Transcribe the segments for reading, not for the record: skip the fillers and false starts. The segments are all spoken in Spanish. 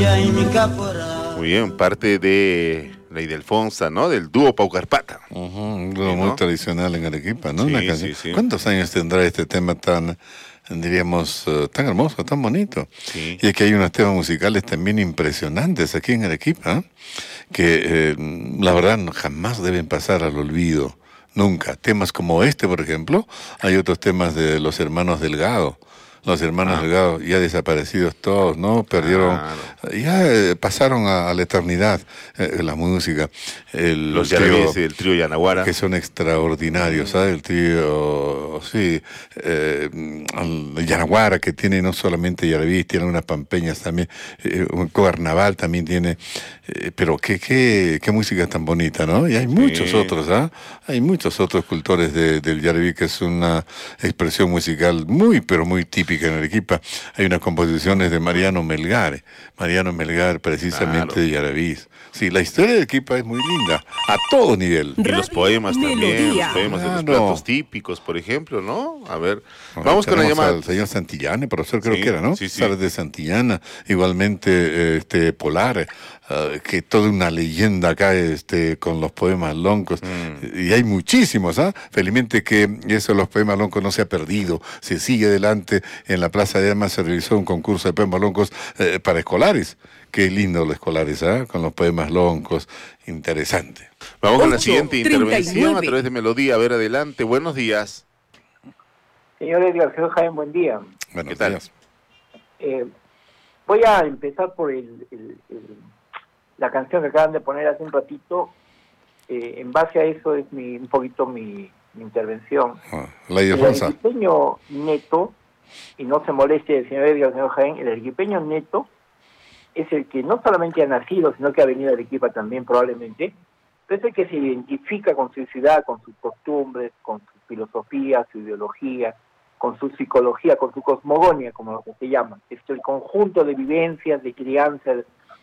Muy bien, parte de la Ildefonsa, ¿no? Del dúo Paucarpata. Un dúo Sí, muy ¿no? tradicional en Arequipa, ¿no? Sí, Una canción. sí, sí. ¿Cuántos años tendrá este tema tan, diríamos, tan hermoso, tan bonito? Sí. Y es que hay unos temas musicales también impresionantes aquí en Arequipa, ¿eh? Que la verdad jamás deben pasar al olvido, nunca. Temas como este, por ejemplo, hay otros temas de los hermanos Delgado. Los hermanos Ah, Delgado, ya desaparecidos todos, ¿no? Perdieron, claro. ya pasaron a la eternidad la música. Los El trío Yarabíes y el trío Yanaguara. que son extraordinarios, ¿sabes? El trío, sí, el Yanaguara, que tiene no solamente Yarabí, tiene unas pampeñas también, un carnaval también tiene, pero qué música tan bonita, ¿no? Y hay muchos Sí. otros, ¿ah? Hay muchos otros cultores del Yarabí, que es una expresión musical muy, pero muy típica en Arequipa. Hay unas composiciones de Mariano Melgar, precisamente Claro. de Yarabí. Sí, la historia de Arequipa es muy linda, a todo nivel. Y los poemas también, los poemas de los Claro. platos típicos, por ejemplo, ¿no? A ver, Ahí vamos con la tenemos llamada. al señor Santillana, profesor creo que Sí, era, ¿no? sí, sí. Sales de Santillana, igualmente Polar, que toda una leyenda acá con los poemas loncos, y hay muchísimos, ¿ah? Felizmente que eso, los poemas loncos no se ha perdido, se sigue adelante. En la Plaza de Armas se realizó un concurso de poemas loncos para escolares. Qué lindo los escolares, ¿ah? Con los poemas loncos, interesante. Vamos con la siguiente 8:39. intervención a través de Melodía. A ver, adelante. Buenos días. Señor Edgar, señor Jaime, buen día. Buenos ¿Qué tal? días. Voy a empezar por la canción que acaban de poner hace un ratito. En base a eso es un poquito mi intervención. La El Ildefonsa. arequipeño neto, y no se moleste el señor Edgar, el señor Jaén, el arequipeño neto es el que no solamente ha nacido, sino que ha venido a Arequipa también probablemente, pero es el que se identifica con su ciudad, con sus costumbres, con su filosofía, su ideología, con su psicología, con su cosmogonía, como lo que se llama. Es el conjunto de vivencias, de crianza,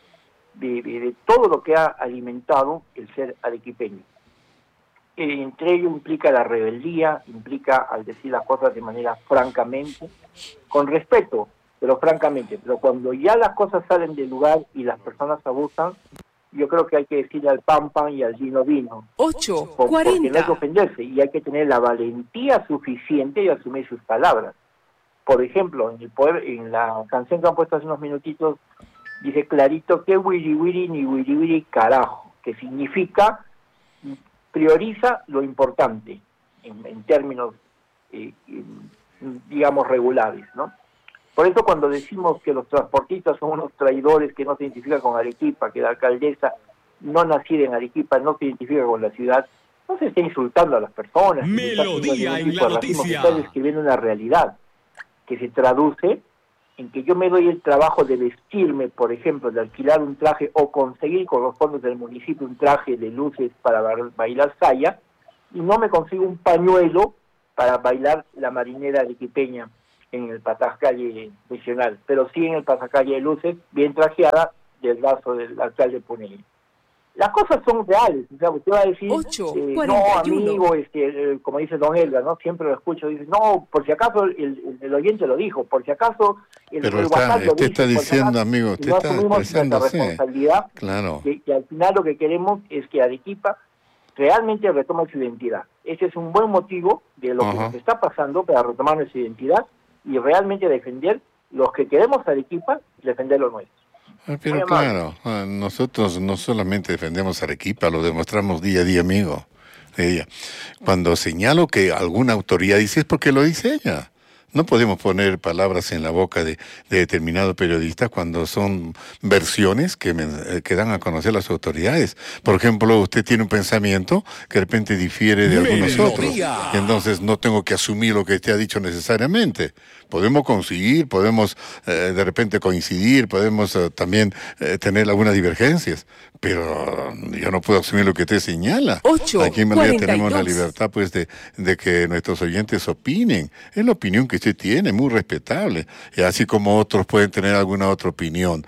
de todo lo que ha alimentado el ser arequipeño. Entre ello implica la rebeldía, implica al decir las cosas de manera francamente, con respeto, pero francamente. Pero cuando ya las cosas salen del lugar y las personas abusan, yo creo que hay que decirle al pan pan y al vino vino. Porque no hay que 8:40. ofenderse y hay que tener la valentía suficiente de asumir sus palabras. Por ejemplo, en la canción que han puesto hace unos minutitos, dice clarito que wiri wiri ni wiri wiri carajo, que significa prioriza lo importante en términos, digamos, regulares, ¿no? Por eso cuando decimos que los transportistas son unos traidores que no se identifican con Arequipa, que la alcaldesa no nacida en Arequipa no se identifica con la ciudad, no se está insultando a las personas. Melodía en la noticia. Se está describiendo una realidad que se traduce en que yo me doy el trabajo de vestirme, por ejemplo, de alquilar un traje o conseguir con los fondos del municipio un traje de luces para bailar saya, y no me consigo un pañuelo para bailar la marinera arequipeña en el Pasacalle Nacional, pero sí en el Pasacalle de Luces, bien trajeada del brazo del alcalde Punelli. Las cosas son reales, o sea, usted va a decir, 8:41. no, amigo, como dice don Elga, ¿no? Siempre lo escucho, dice, no, por si acaso el oyente lo dijo, por si acaso Pero el WhatsApp lo usted dice, está por si diciendo, acaso, amigo, y usted no está asumimos nuestra expresándose. responsabilidad, Claro. que al final lo que queremos es que Arequipa realmente retome su identidad. Ese es un buen motivo de lo que Ajá. nos está pasando para retomar nuestra identidad y realmente defender los que queremos Arequipa y defender lo nuestro. Pero Muy amable. claro, nosotros no solamente defendemos Arequipa, lo demostramos día a día, amigo. Ella. Cuando señalo que alguna autoridad dice, es porque lo dice ella. No podemos poner palabras en la boca de determinados periodistas cuando son versiones que dan a conocer las autoridades. Por ejemplo, usted tiene un pensamiento que de repente difiere de algunos otros. Y entonces no tengo que asumir lo que usted ha dicho necesariamente. Podemos conseguir, podemos de repente coincidir, podemos también tener algunas divergencias, pero yo no puedo asumir lo que usted señala. 8:42. Aquí en Melodía tenemos la libertad pues de que nuestros oyentes opinen. Es la opinión que usted tiene, muy respetable, y así como otros pueden tener alguna otra opinión.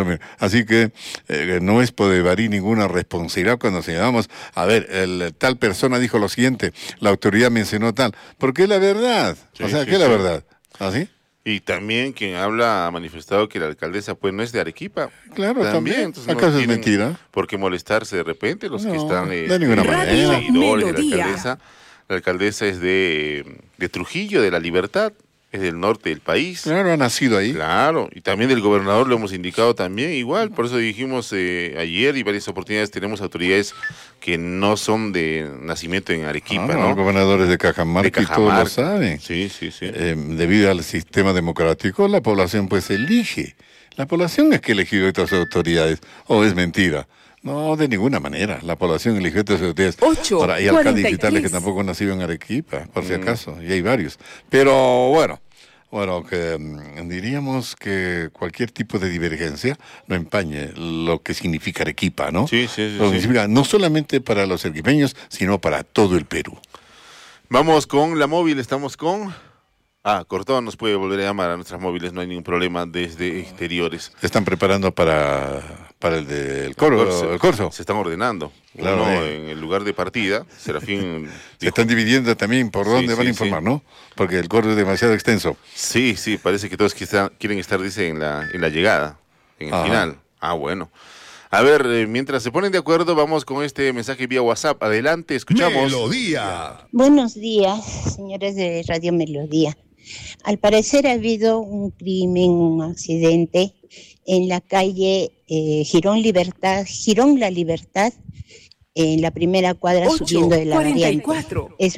Así que no es por evadir ninguna responsabilidad cuando señalamos, a ver, tal persona dijo lo siguiente, la autoridad mencionó tal, porque es la verdad. Sí, O sea, sí, ¿qué es la sí. verdad? ¿Así? Y también quien habla ha manifestado que la alcaldesa pues no es de Arequipa. Claro, también. Entonces no ¿Acaso es tienen mentira? por qué molestarse de repente los que No, están de ninguna manera. seguidores de la Melodía. alcaldesa. La alcaldesa es de Trujillo, de La Libertad, es del norte del país. Claro, ha nacido ahí. Claro, y también del gobernador lo hemos indicado también, igual, por eso dijimos ayer y varias oportunidades tenemos autoridades que no son de nacimiento en Arequipa, Los ¿no? gobernadores de Cajamarca y todos lo Cajamarca. saben. Sí, sí, sí. Debido al sistema democrático, la población pues elige. La población es que eligió estas autoridades. ¿O es mentira? No, de ninguna manera. La población eligió estas autoridades. 8, Ahora, hay alcaldes 43. digitales que tampoco han nacido en Arequipa, por si acaso, y hay varios. Pero bueno, que diríamos que cualquier tipo de divergencia no empañe lo que significa Arequipa, ¿no? Sí, sí, sí, Lo que sí. significa no solamente para los arequipeños, sino para todo el Perú. Vamos con la móvil, estamos con... Cortón nos puede volver a llamar a nuestras móviles, no hay ningún problema desde exteriores. Se están preparando para el corso. Se están ordenando. Claro, Uno en el lugar de partida, Serafín... Se dijo- están dividiendo también por Sí, dónde sí, van a sí. informar, ¿no? Porque el corso es demasiado extenso. Sí, sí, parece que todos quieren estar, dice, en la llegada, en el Ajá. final. Bueno. A ver, mientras se ponen de acuerdo, vamos con este mensaje vía WhatsApp. Adelante, escuchamos. Melodía. Buenos días, señores de Radio Melodía. Al parecer ha habido un crimen, un accidente en la calle Girón La Libertad, en la primera cuadra 8, subiendo de la variante. 44. Es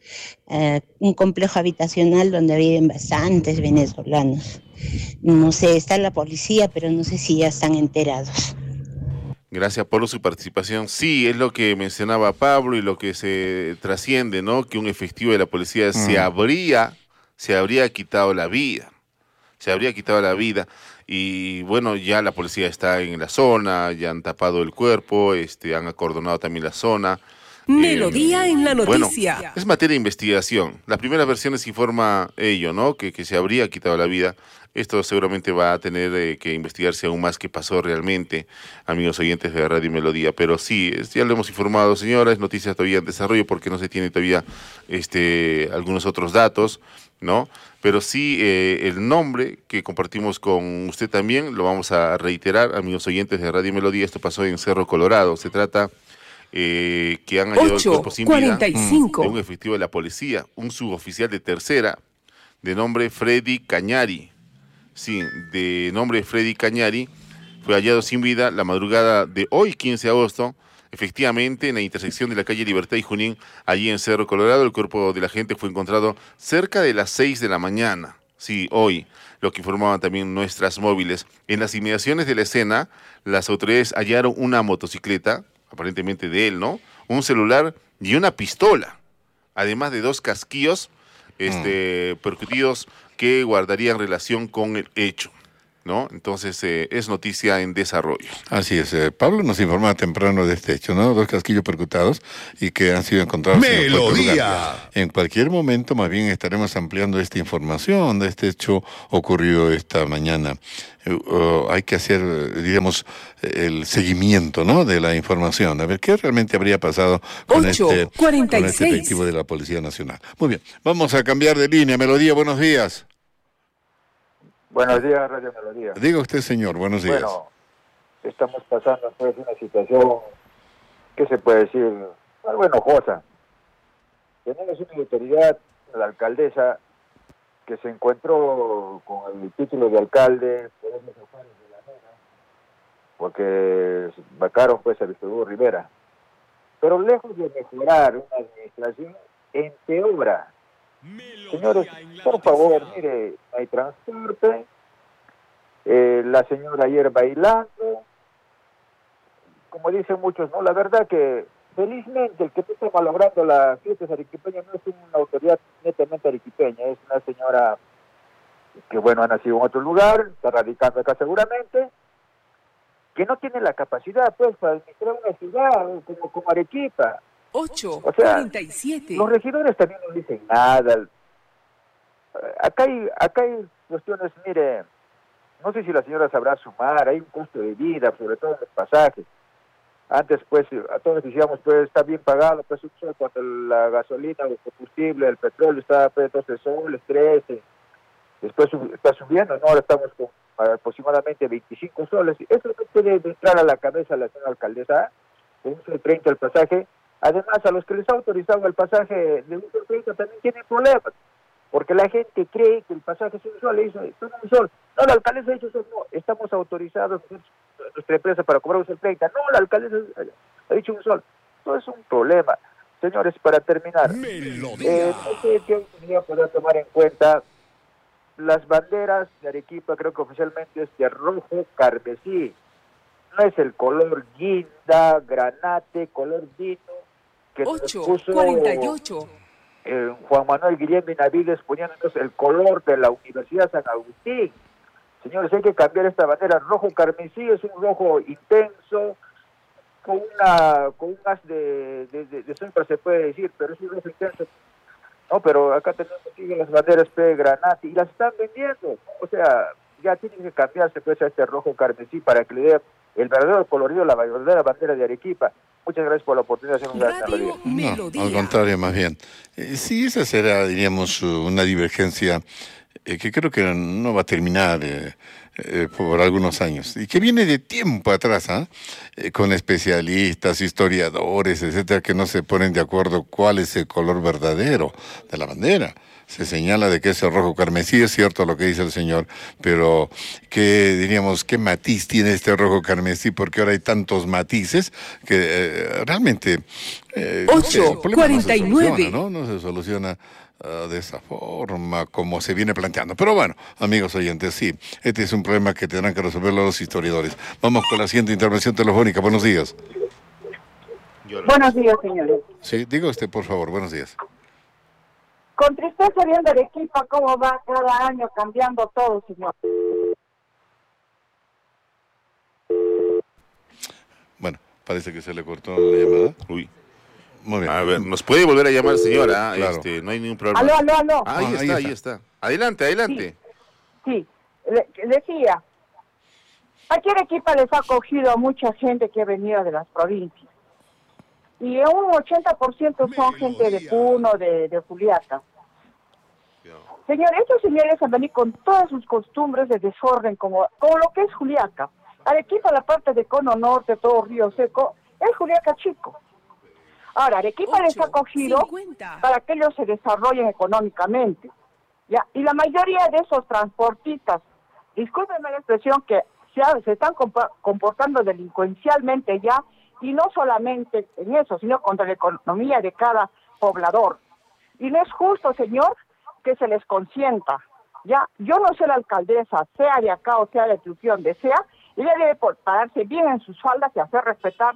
un complejo habitacional donde viven bastantes venezolanos. No sé, está la policía, pero no sé si ya están enterados. Gracias por su participación. Sí, es lo que mencionaba Pablo y lo que se trasciende, ¿no? Que un efectivo de la policía se habría quitado la vida. Se habría quitado la vida. Y bueno, ya la policía está en la zona, ya han tapado el cuerpo, han acordonado también la zona. Melodía en la noticia. Bueno, es materia de investigación. Las primeras versiones informa ello, ¿no? Que se habría quitado la vida. Esto seguramente va a tener que investigarse aún más qué pasó realmente, amigos oyentes de Radio Melodía. Pero sí, ya lo hemos informado, señora, es noticia todavía en desarrollo porque no se tiene todavía algunos otros datos, ¿no? Pero sí, el nombre que compartimos con usted también, lo vamos a reiterar, amigos oyentes de Radio Melodía. Esto pasó en Cerro Colorado. Se trata que han hallado el 8, cuerpo sin vida 45. de un efectivo de la policía, un suboficial de tercera, de nombre Freddy Cañari. Sí, de nombre Freddy Cañari, fue hallado sin vida la madrugada de hoy, 15 de agosto, efectivamente en la intersección de la calle Libertad y Junín, allí en Cerro Colorado. El cuerpo de la gente fue encontrado cerca de las 6 de la mañana, sí, hoy, lo que informaban también nuestras móviles. En las inmediaciones de la escena, las autoridades hallaron una motocicleta, aparentemente de él, ¿no? Un celular y una pistola, además de 2 casquillos percutidos que guardarían relación con el hecho, ¿no? Entonces es noticia en desarrollo. Así es. Pablo nos informaba temprano de este hecho, ¿no? 2 casquillos percutados y que han sido encontrados en cualquier Melodía. lugar. En cualquier momento, más bien, estaremos ampliando esta información de este hecho ocurrido esta mañana. Hay que hacer, diríamos, el seguimiento, ¿no? De la información. A ver qué realmente habría pasado con 8, con este 46. efectivo de la Policía Nacional. Muy bien. Vamos a cambiar de línea. Melodía, buenos días. Buenos días, Radio Melodía. Diga usted, señor, buenos días. Bueno, estamos pasando pues una situación, ¿qué se puede decir? Algo enojosa. Tenemos una autoridad, la alcaldesa, que se encontró con el título de alcalde por esos afares de la nena, porque vacaron pues a Víctor Hugo Rivera. Pero lejos de mejorar una administración, empeora. Señores, por favor, mire, no hay transporte, la señora ayer bailando, como dicen muchos, ¿no? La verdad que, felizmente, el que no está malogrando las fiestas arequipeñas no es una autoridad netamente arequipeña, es una señora que, bueno, ha nacido en otro lugar, está radicando acá seguramente, que no tiene la capacidad, pues, para administrar una ciudad como Arequipa. 8, O sea, 47. Los regidores también no dicen nada. Acá hay cuestiones, mire, no sé si la señora sabrá sumar, hay un costo de vida, sobre todo en los pasajes. Antes, pues, a todos decíamos, pues, está bien pagado, pues, un sol cuando la gasolina, el combustible, el petróleo estaba, pues, 12 soles, 13. después está subiendo, ¿no? Ahora estamos con aproximadamente 25 soles. Eso no puede entrar a la cabeza de la señora alcaldesa, de 1,30 el pasaje. Además, a los que les ha autorizado el pasaje de 1,30 también tienen problemas, porque la gente cree que el pasaje es un sol, le dice, es un sol. No, la alcaldesa ha dicho eso, no, estamos autorizados, nuestra empresa, para cobrar 1,30. No, la alcaldesa ha dicho un sol. Todo es un problema. Señores, para terminar, no sé qué autoridad podrá tomar en cuenta las banderas de Arequipa. Creo que oficialmente es de rojo carmesí. No es el color guinda, granate, color vino que nos puso 8:48. Juan Manuel Guillén Benavides, poniéndonos el color de la Universidad San Agustín. Señores, hay que cambiar esta bandera. Rojo carmesí es un rojo intenso, con un haz de sombra, se puede decir, pero es un rojo intenso. No, pero acá tenemos las banderas P granate y las están vendiendo. O sea, ya tienen que cambiarse pues a este rojo carmesí para que le dé el verdadero colorido, la verdadera bandera de Arequipa. Muchas gracias por la oportunidad de hacer un gran Radio melodía. Melodía. No, al contrario, más bien. Sí, esa será, diríamos, una divergencia que creo que no va a terminar por algunos años y que viene de tiempo atrás, con especialistas, historiadores, etcétera, que no se ponen de acuerdo cuál es el color verdadero de la bandera. Se señala de que es el rojo carmesí, es cierto lo que dice el señor, pero ¿qué matiz tiene este rojo carmesí? Porque ahora hay tantos matices que realmente no sé, el problema no se 8:49. soluciona, ¿no? No se soluciona de esa forma como se viene planteando. Pero bueno, amigos oyentes, sí, este es un problema que tendrán que resolverlo los historiadores. Vamos con la siguiente intervención telefónica. Buenos días. Buenos días, señores. Sí, diga usted, por favor, buenos días. Con tristeza viendo Arequipa cómo va cada año cambiando todo, señor. Bueno, parece que se le cortó la llamada. Uy. Muy bien. A ver, nos puede volver a llamar, señora. Claro. No hay ningún problema. Aló. Ah, ahí está. Adelante. Sí, decía, aquí Arequipa les ha acogido a mucha gente que ha venido de las provincias. Y un 80% son gente de Puno, de Juliaca. Señor, estos señores han venido con todas sus costumbres de desorden, como lo que es Juliaca. Arequipa, la parte de Cono Norte, todo Río Seco, es Juliaca chico. Ahora, Arequipa les ha acogido 50. para que ellos se desarrollen económicamente. ¿Ya? Y la mayoría de esos transportistas, discúlpenme la expresión, que se están comportando delincuencialmente ya, y no solamente en eso, sino contra la economía de cada poblador. Y no es justo, señor, que se les consienta. Ya, yo no soy la alcaldesa, sea de acá o sea de Trujillo, donde sea, ella debe pararse bien en sus faldas y hacer respetar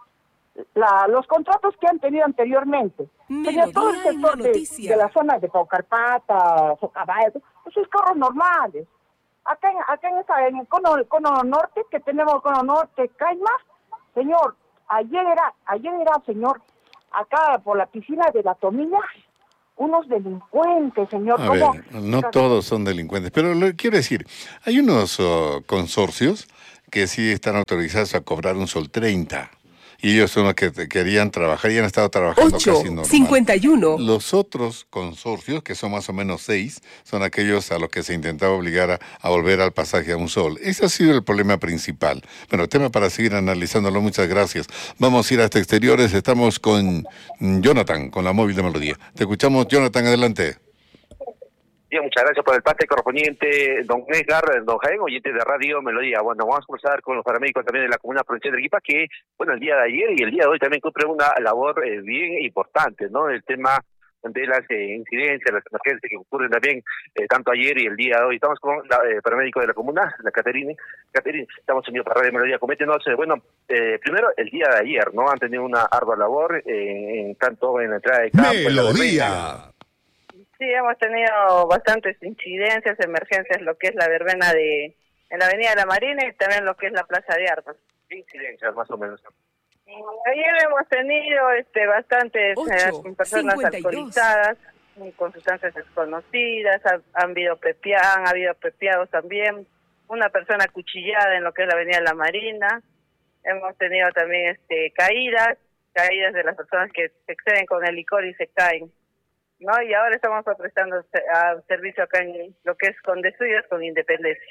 los contratos que han tenido anteriormente. Señor, todo el sector de la zona de Paucarpata, Socabaya, esos carros normales. Acá en el cono norte, que tenemos cono norte, Caima, señor, ayer era, señor, acá por la piscina de la Tomilla, unos delincuentes, señor. A ver, no todos son delincuentes, pero quiero decir, hay unos consorcios que sí están autorizados a cobrar un sol 30. Y ellos son los que querían trabajar y han estado trabajando casi normal. 8:51. Los otros consorcios, que son más o menos 6, son aquellos a los que se intentaba obligar a volver al pasaje a un sol. Ese ha sido el problema principal. Bueno, tema para seguir analizándolo. Muchas gracias. Vamos a ir hasta exteriores. Estamos con Jonathan, con la móvil de Melodía. Te escuchamos, Jonathan, adelante. Bien, muchas gracias por el parte correspondiente, don Edgar, don Jaén, oyente de Radio Melodía. Bueno, vamos a conversar con los paramédicos también de la Comuna Provincial de Arequipa, que, bueno, el día de ayer y el día de hoy también cumplen una labor bien importante, ¿no? El tema de las incidencias, las emergencias que ocurren también, tanto ayer y el día de hoy. Estamos con la paramédico de la Comuna, la Caterine. Caterine, estamos unidos para Radio Melodía. Coméntenos, primero, el día de ayer, ¿no? Han tenido una ardua labor, tanto en la entrada de campo. Melodía. Sí, hemos tenido bastantes incidencias, emergencias, lo que es la verbena en la Avenida de la Marina y también lo que es la Plaza de Armas. ¿Qué incidencias, más o menos? Ayer hemos tenido bastantes personas alcoholizadas, con sustancias desconocidas, ha habido pepeados también, una persona acuchillada en lo que es la Avenida de la Marina. Hemos tenido también caídas de las personas que se exceden con el licor y se caen. ¿no? Y ahora estamos prestando servicio acá en lo que es Condestudios con Independencia.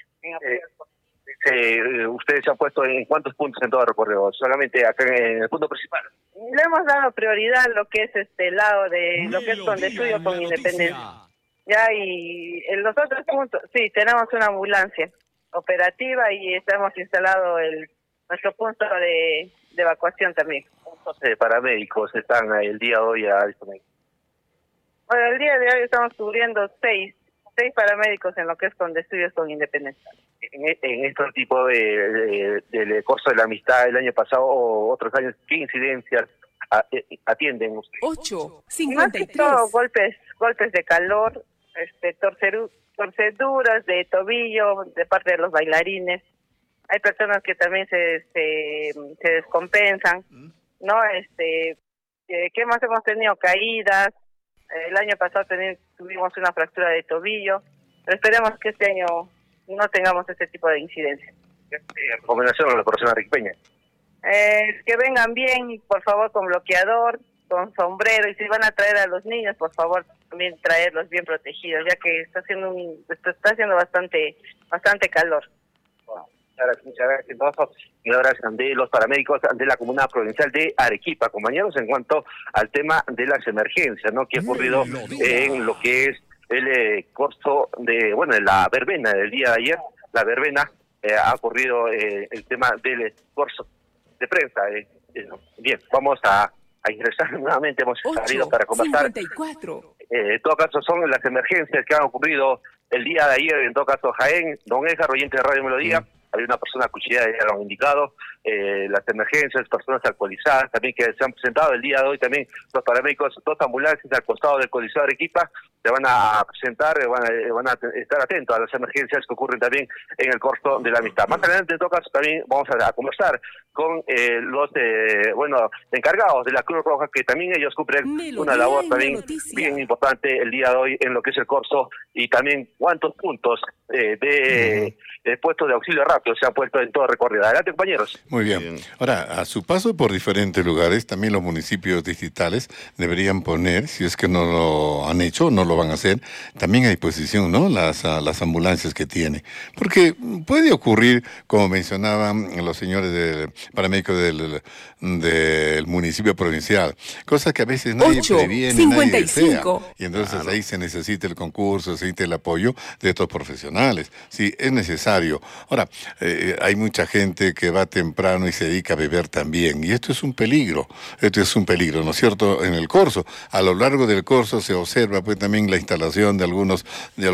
¿Ustedes se han puesto en cuántos puntos en todo el recorrido? ¿Solamente acá en el punto principal? Le hemos dado prioridad a lo que es este lado de lo que es Condestudios con Independencia. Ya, y en los otros puntos, sí, tenemos una ambulancia operativa y hemos instalado nuestro punto de evacuación también. ¿Cuántos paramédicos están el día de hoy a disponer? Bueno, el día de hoy estamos cubriendo seis paramédicos en lo que es Condestudios con Independencia. En este tipo del curso de la amistad el año pasado o otros años, ¿qué incidencias atienden ustedes? 8:53. Todo golpes de calor, torceduras de tobillo de parte de los bailarines. Hay personas que también se descompensan, ¿no? ¿Qué más hemos tenido? Caídas. El año pasado tuvimos una fractura de tobillo, pero esperemos que este año no tengamos este tipo de incidencias. ¿Recomendación a la población arequipeña? Que vengan bien, por favor, con bloqueador, con sombrero, y si van a traer a los niños, por favor, también traerlos bien protegidos, ya que está haciendo bastante calor. Muchas gracias. Entonces, gracias de los paramédicos de la Comuna Provincial de Arequipa, compañeros, en cuanto al tema de las emergencias, ¿no? Que ha ocurrido en lo que es el curso de la verbena del día de ayer. La verbena ha ocurrido el tema del curso de prensa. Bien, vamos a ingresar nuevamente, hemos salido para conversar. 54. En todo caso, son las emergencias que han ocurrido el día de ayer, en todo caso, Jaén, Don Edgar, oyente de Radio Melodía. Había una persona acuchillada, ya lo han indicado, las emergencias, personas alcoholizadas también que se han presentado el día de hoy, también los paramédicos, 2 ambulancias al costado del Coliseo de Arequipa, se van a presentar, van a estar atentos a las emergencias que ocurren también en el curso de la amistad. Más adelante, en todo caso, también vamos a conversar con los encargados de la Cruz Roja, que también ellos cumplen una labor también bien importante el día de hoy en lo que es el curso, y también cuántos puntos de puestos de auxilio rápido se han puesto en todo el recorrido. Adelante, compañeros. Muy bien. Ahora, a su paso por diferentes lugares, también los municipios distritales deberían poner, si es que no lo han hecho, no lo van a hacer, también a disposición, ¿no? Las ambulancias que tiene. Porque puede ocurrir, como mencionaban los señores paramédicos del municipio provincial, cosas que a veces nadie previene, nadie desea. Y entonces ahí se necesita el concurso, se necesita el apoyo de estos profesionales. Sí, es necesario. Ahora, hay mucha gente que va temprano y se dedica a beber también, y esto es un peligro, ¿no es cierto? En el curso, a lo largo del curso se observa pues también la instalación de algunos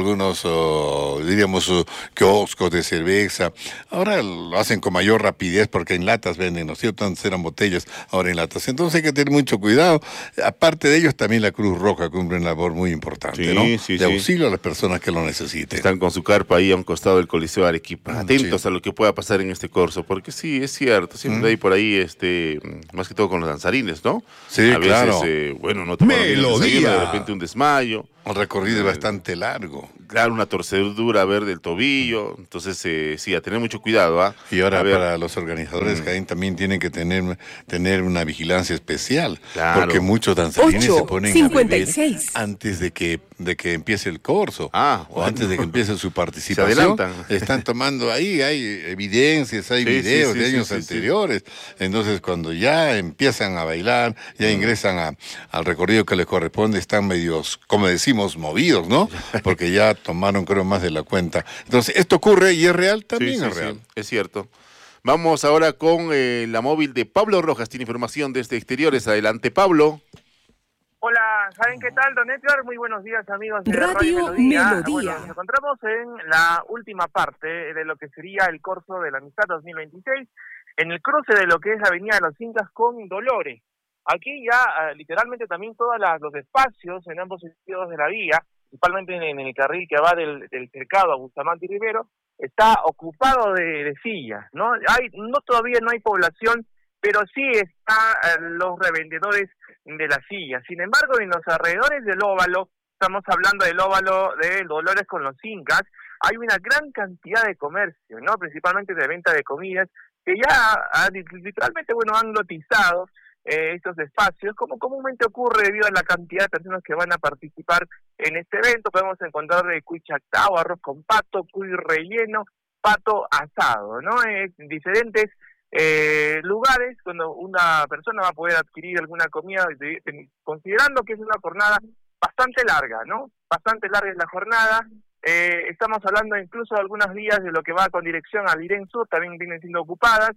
diríamos kioscos de cerveza. Ahora lo hacen con mayor rapidez porque en latas venden, ¿no es cierto? Antes eran botellas, ahora en latas. Entonces hay que tener mucho cuidado. Aparte de ellos, también la Cruz Roja cumple una labor muy importante, ¿no? De auxilio a las personas que lo necesiten. Están con su carpa ahí a un costado del Coliseo de Arequipa, atentos a lo que pueda pasar en este curso, porque sí, es cierto, siempre hay por ahí, más que todo con los danzarines, ¿no? Sí, a veces, claro. No tomaron bien el desayuno, de repente un desmayo. Un recorrido bastante largo. Claro, una torcedura del tobillo. Entonces, sí, a tener mucho cuidado. ¿Ah? Y ahora para los organizadores, Jaén, también tienen que tener una vigilancia especial. Claro. Porque muchos danzarines se ponen 56. A beber antes de que empiece el curso. O antes de que empiece su participación. Se adelantan. Están tomando ahí, hay evidencias, hay videos de años anteriores. Entonces, cuando ya empiezan a bailar, ya ingresan al recorrido que les corresponde, están medios, como decimos, movidos, ¿no? Porque ya tomaron, creo, más de la cuenta. Entonces, esto ocurre y es real, también es real. Sí, es cierto. Vamos ahora con la móvil de Pablo Rojas, tiene información desde exteriores. Adelante, Pablo. Hola, ¿saben qué tal, don Edgar? Muy buenos días, amigos de Radio Melodía. Bueno, nos encontramos en la última parte de lo que sería el curso de la amistad 2026, en el cruce de lo que es la Avenida de los Incas con Dolores. Aquí ya literalmente también todos los espacios en ambos sentidos de la vía, principalmente en el carril que va del cercado a Bustamante y Rivero, está ocupado de sillas, ¿no? Todavía no hay población, pero sí están los revendedores de las sillas. Sin embargo, en los alrededores del óvalo, estamos hablando del óvalo de Dolores con los Incas, hay una gran cantidad de comercio, ¿no? Principalmente de venta de comidas, que ya literalmente, han lotizado estos espacios, como comúnmente ocurre debido a la cantidad de personas que van a participar en este evento. Podemos encontrar cuy chactao, arroz con pato, cuy relleno, pato asado, ¿no? Diferentes lugares cuando una persona va a poder adquirir alguna comida, considerando que es una jornada bastante larga, ¿no? Bastante larga es la jornada. Estamos hablando incluso de algunas vías de lo que va con dirección al Irén Sur, también vienen siendo ocupadas.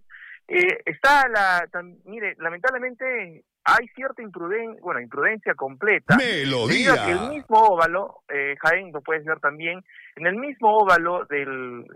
Mire, lamentablemente hay cierta imprudencia completa. Melodía. Que el mismo óvalo, Jaén lo puedes ver también, en el mismo óvalo de lo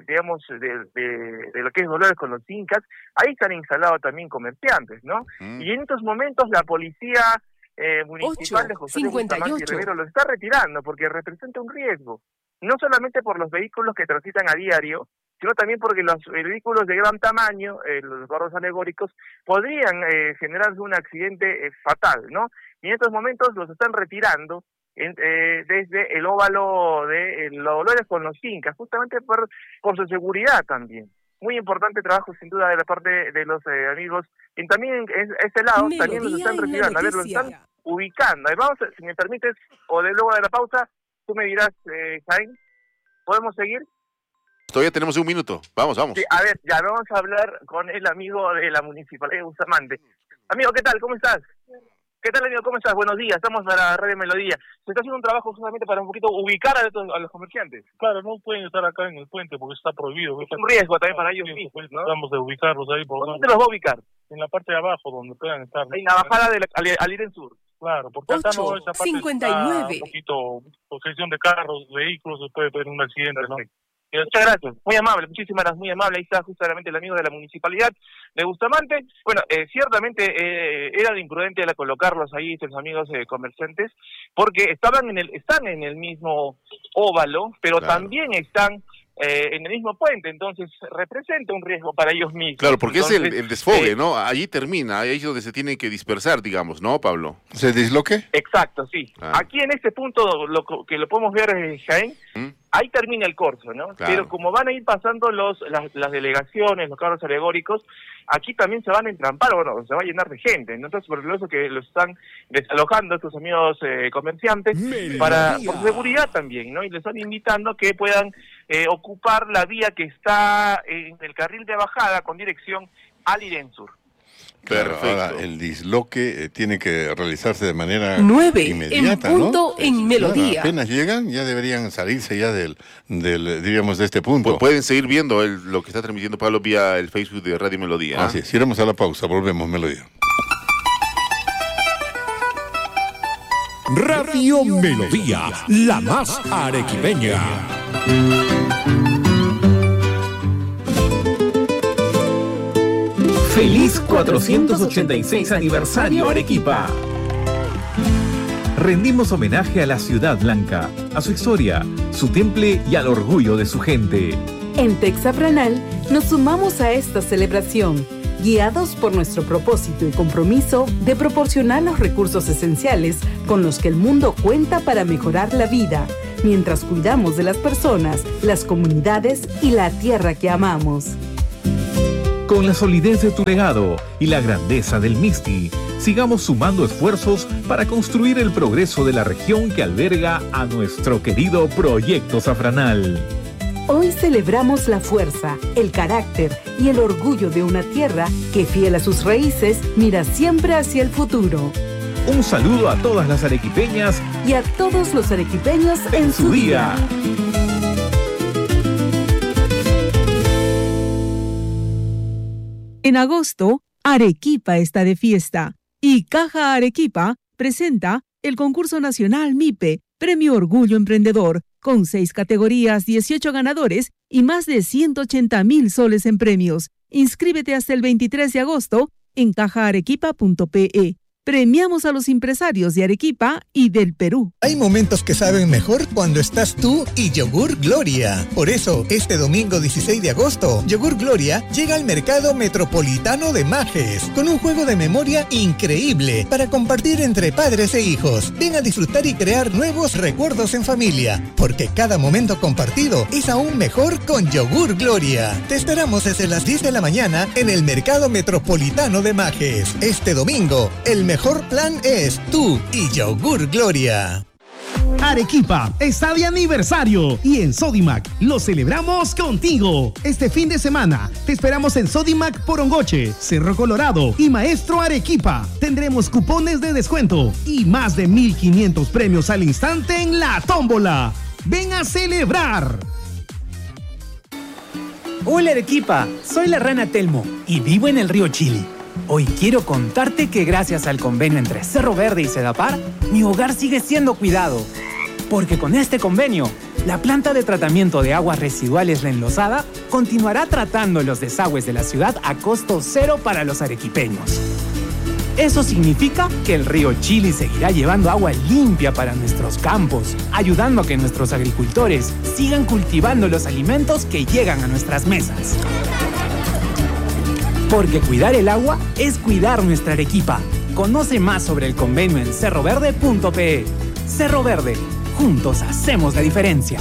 que es Dolores con los Incas, ahí se han instalado también comerciantes, ¿no? Y en estos momentos la policía municipal de José Bustamante y Rivero los está retirando porque representa un riesgo, no solamente por los vehículos que transitan a diario, sino también porque los vehículos de gran tamaño, los carros alegóricos, podrían generarse un accidente fatal, ¿no? Y en estos momentos los están retirando desde el óvalo de los Dolores con los Incas, justamente por su seguridad también. Muy importante trabajo, sin duda, de la parte de los amigos. Y también en este lado, Melodía también los están retirando. A ver, los noticia. están ubicando. Vamos, si me permites, o de luego de la pausa, tú me dirás, Jaén, ¿podemos seguir? Todavía tenemos un minuto. Vamos. Sí, a ver, ya vamos a hablar con el amigo de la Municipalidad de Bustamante. Amigo, ¿qué tal? ¿Cómo estás? ¿Qué tal, amigo? ¿Cómo estás? Buenos días, estamos para Radio Melodía. Se está haciendo un trabajo justamente para un poquito ubicar a los comerciantes. Claro, no pueden estar acá en el puente porque está prohibido. Es un riesgo también para ellos mismos, ¿no? Tratamos de ubicarlos ahí. ¿Dónde te los va a ubicar? En la parte de abajo, donde puedan estar. En la bajada al Irén Sur. Claro, porque acá no, esa parte 59. está un poquito posesión de carros, vehículos, se puede tener un accidente, ¿no? Muchas gracias, muy amable, muchísimas gracias, muy amable. Ahí está justamente el amigo de la Municipalidad de Bustamante. Bueno, ciertamente era de imprudente colocarlos ahí, estos amigos comerciantes, porque están en el mismo óvalo, pero claro, también están en el mismo puente, entonces representa un riesgo para ellos mismos. Claro, porque entonces, es el desfogue, ¿no? Allí termina, ahí es donde se tienen que dispersar, digamos, ¿no, Pablo? ¿Se disloque? Exacto, sí. Aquí en este punto, lo podemos ver, Jaén, ahí termina el corso, ¿no? Claro. Pero como van a ir pasando las delegaciones, los carros alegóricos, aquí también se van a entrampar, bueno, se va a llenar de gente, ¿no? Entonces, por eso que los están desalojando estos amigos comerciantes, por seguridad también, ¿no? Y les están invitando a que puedan ocupar la vía que está en el carril de bajada con dirección al Irén Sur. Claro, ahora el disloque tiene que realizarse de manera 9 inmediata, en punto, ¿no? en Melodía. Apenas llegan, ya deberían salirse ya diríamos, de este punto. Pues pueden seguir viendo lo que está transmitiendo Pablo vía el Facebook de Radio Melodía. Así es, iremos a la pausa, volvemos, Melodía. Radio Melodía, la más arequipeña. ¡Feliz 486 aniversario Arequipa! Rendimos homenaje a la Ciudad Blanca, a su historia, su temple y al orgullo de su gente. En Texafranal nos sumamos a esta celebración, guiados por nuestro propósito y compromiso de proporcionar los recursos esenciales con los que el mundo cuenta para mejorar la vida, mientras cuidamos de las personas, las comunidades y la tierra que amamos. Con la solidez de tu legado y la grandeza del Misti, sigamos sumando esfuerzos para construir el progreso de la región que alberga a nuestro querido Proyecto Safranal. Hoy celebramos la fuerza, el carácter y el orgullo de una tierra que, fiel a sus raíces, mira siempre hacia el futuro. Un saludo a todas las arequipeñas y a todos los arequipeños en su día. En agosto, Arequipa está de fiesta y Caja Arequipa presenta el concurso nacional MIPE, Premio Orgullo Emprendedor, con 6 categorías, 18 ganadores y más de 180,000 soles en premios. Inscríbete hasta el 23 de agosto en cajaarequipa.pe. premiamos a los empresarios de Arequipa y del Perú. Hay momentos que saben mejor cuando estás tú y Yogur Gloria. Por eso, este domingo 16 de agosto, Yogur Gloria llega al mercado metropolitano de Majes con un juego de memoria increíble para compartir entre padres e hijos. Ven a disfrutar y crear nuevos recuerdos en familia, porque cada momento compartido es aún mejor con Yogur Gloria. Te esperamos desde las 10 de la mañana en el mercado metropolitano de Majes. Este domingo, el mejor plan es tú y Yogur Gloria. Arequipa está de aniversario y en Sodimac lo celebramos contigo. Este fin de semana te esperamos en Sodimac Porongoche, Cerro Colorado y Maestro Arequipa. Tendremos cupones de descuento y más de 1,500 premios al instante en la tómbola. ¡Ven a celebrar! Hola Arequipa, soy la rana Telmo y vivo en el río Chili. Hoy quiero contarte que gracias al convenio entre Cerro Verde y Sedapar, mi hogar sigue siendo cuidado. Porque con este convenio, la planta de tratamiento de aguas residuales La Enlosada continuará tratando los desagües de la ciudad a costo cero para los arequipeños. Eso significa que el río Chili seguirá llevando agua limpia para nuestros campos, ayudando a que nuestros agricultores sigan cultivando los alimentos que llegan a nuestras mesas. Porque cuidar el agua es cuidar nuestra Arequipa. Conoce más sobre el convenio en cerroverde.pe. Cerro Verde, juntos hacemos la diferencia.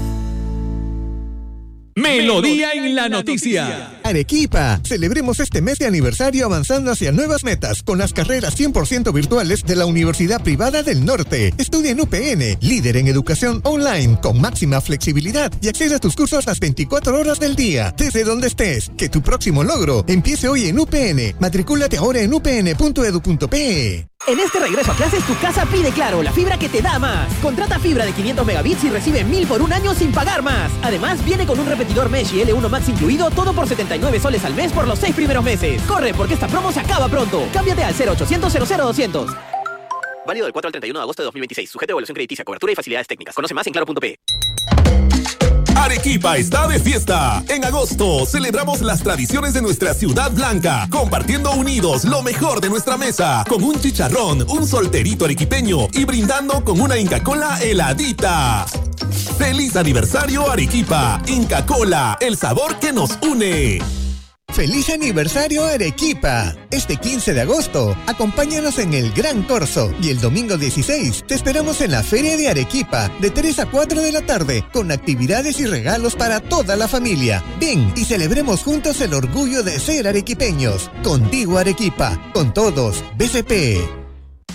Melodía en la noticia. Arequipa, celebremos este mes de aniversario avanzando hacia nuevas metas con las carreras 100% virtuales de la Universidad Privada del Norte. Estudia en UPN, líder en educación online, con máxima flexibilidad y accede a tus cursos las 24 horas del día, desde donde estés. Que tu próximo logro empiece hoy en UPN. Matricúlate ahora en upn.edu.pe. En este regreso a clases, tu casa pide Claro, la fibra que te da más. Contrata fibra de 500 megabits y recibe 1,000 por un año sin pagar más. Además, viene con un repetidor Mesh y L1 Max incluido, todo por 79 soles al mes por los 6 primeros meses. Corre, porque esta promo se acaba pronto. Cámbiate al 0800 00200. Válido del 4 al 31 de agosto de 2026. Sujeto a evaluación crediticia, cobertura y facilidades técnicas. Conoce más en claro.pe. Arequipa está de fiesta. En agosto celebramos las tradiciones de nuestra ciudad blanca, compartiendo unidos lo mejor de nuestra mesa, con un chicharrón, un solterito arequipeño y brindando con una Inca Kola heladita. ¡Feliz aniversario Arequipa! Inca Kola, el sabor que nos une. ¡Feliz aniversario Arequipa! Este 15 de agosto, acompáñanos en el Gran Corso y el domingo 16 te esperamos en la Feria de Arequipa de 3 a 4 de la tarde con actividades y regalos para toda la familia. Ven y celebremos juntos el orgullo de ser arequipeños. Contigo Arequipa, con todos, BCP.